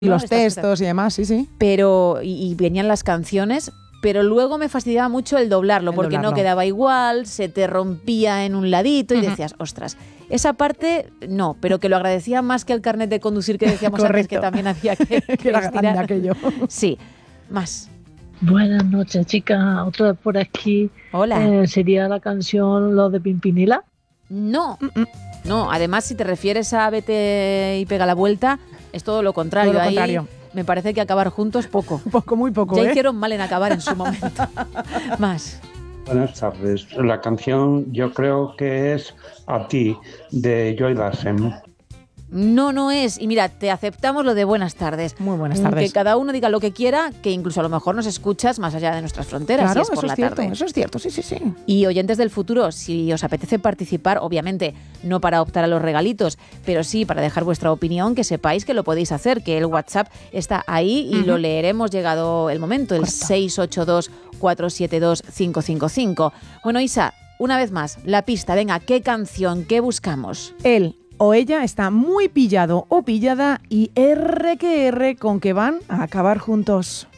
Y los textos y demás, sí. Pero, y venían las canciones, pero luego me fastidiaba mucho el doblarlo, porque no quedaba igual, se te rompía en un ladito y decías, ostras, esa parte no, pero que lo agradecía más que el carnet de conducir que decíamos antes, que también hacía que era grande aquello. Sí, más. Buenas noches, chicas, otra vez por aquí. Hola. ¿Sería la canción Lo de Pimpinela? No, no, además si te refieres a Vete y pega la vuelta, es todo lo contrario. Todo lo contrario. Ahí me parece que acabar juntos poco. Muy poco, Ya hicieron mal en acabar en su momento. Más. Buenas tardes. La canción yo creo que es A ti, de Joy Larsen. No es. Y mira, te aceptamos lo de buenas tardes. Muy buenas tardes. Que cada uno diga lo que quiera, que incluso a lo mejor nos escuchas más allá de nuestras fronteras. Claro, si es por eso la es cierto, tarde. eso es cierto, sí. Y oyentes del futuro, si os apetece participar, obviamente no para optar a los regalitos, pero sí para dejar vuestra opinión, que sepáis que lo podéis hacer, que el WhatsApp está ahí y lo leeremos llegado el momento, el 682-472-555. Bueno, Isa, una vez más, la pista, venga, ¿qué canción, qué buscamos? Él o ella está muy pillado o pillada y R que R con que van a acabar juntos.